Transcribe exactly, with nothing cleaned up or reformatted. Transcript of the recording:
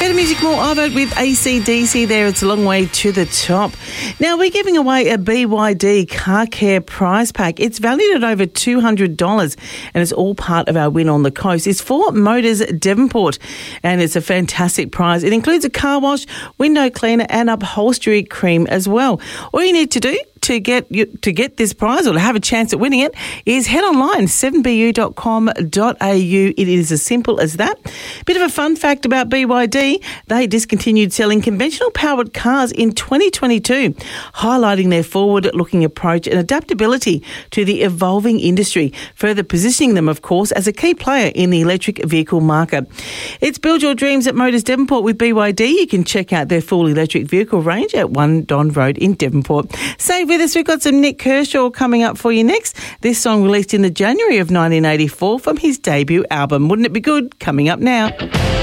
Better Music, more of it with A C D C there. It's a long way to the top. Now, we're giving away a B Y D car care prize pack. It's valued at over two hundred dollars and it's all part of our Win on the Coast. It's for Motors Devonport and it's a fantastic prize. It includes a car wash, window cleaner and upholstery cream as well. All you need to do to get you, to get this prize or to have a chance at winning it is head online, seven b u dot com dot a u. It is as simple as that. Bit of a fun fact about B Y D, they discontinued selling conventional powered cars in twenty twenty-two, highlighting their forward-looking approach and adaptability to the evolving industry, further positioning them, of course, as a key player in the electric vehicle market. It's Build Your Dreams at Motors Devonport with B Y D. You can check out their full electric vehicle range at one Don Road in Devonport. Save with us, we've got some Nick Kershaw coming up for you next. This song released in the January of nineteen eighty-four from his debut album. Wouldn't it be good? Coming up now.